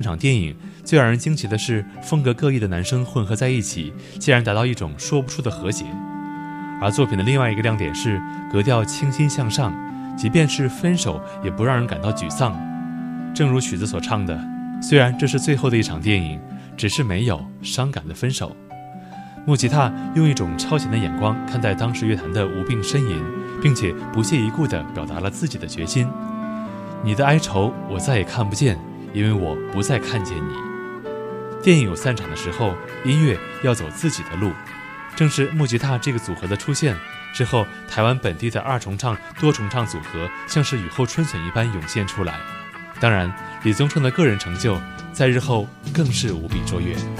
场电影，最让人惊奇的是，风格各异的男生混合在一起，竟然达到一种说不出的和谐。而作品的另外一个亮点是格调清新向上，即便是分手也不让人感到沮丧。正如曲子所唱的，虽然这是最后的一场电影，只是没有伤感的分手。木吉他用一种超前的眼光看待当时乐坛的无病呻吟，并且不屑一顾地表达了自己的决心。你的哀愁我再也看不见，因为我不再看见你。电影有散场的时候，音乐要走自己的路。正是木吉他这个组合的出现之后，台湾本地的二重唱、多重唱组合像是雨后春笋一般涌现出来。当然，李宗盛的个人成就在日后更是无比卓越。